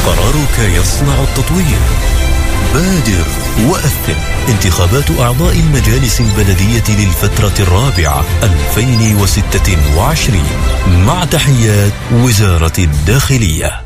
قرارك يصنع التطوير. بادر وأثر. انتخابات أعضاء المجالس البلدية للفترة الرابعة 2026. مع تحيات وزارة الداخلية.